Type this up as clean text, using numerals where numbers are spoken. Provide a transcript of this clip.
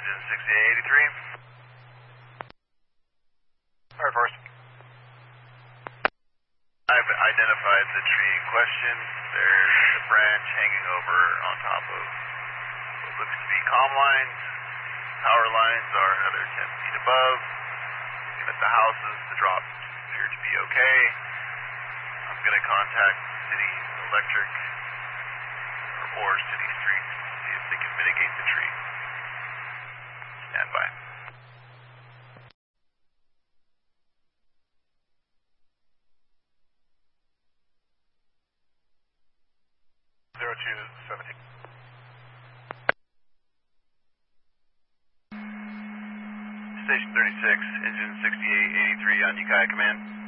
engine 6883. Fire force. I've identified the tree in question. There's a branch hanging over on top of what looks to be comm lines. Power lines are another 10 feet above. Looking at the houses, the drops appear to be okay. I'm going to contact City Electric or City Streets to see if they can mitigate the tree. Stand by. Station 36, engine 6883 on Ukiah Command.